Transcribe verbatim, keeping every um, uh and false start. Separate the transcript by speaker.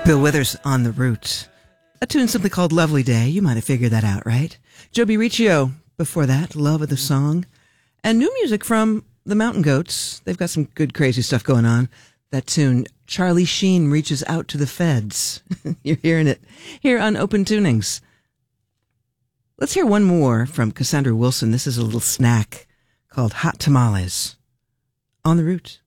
Speaker 1: Bill Withers on the Route. A tune simply called Lovely Day. You might have figured that out, right? Joby Riccio before that, Love of the Song. And new music from the Mountain Goats. They've got some good crazy stuff going on. That tune, Charlie Sheen Reaches Out to the Feds. You're hearing it here on Open Tunings. Let's hear one more from Cassandra Wilson. This is a little snack called Hot Tamales on the Route.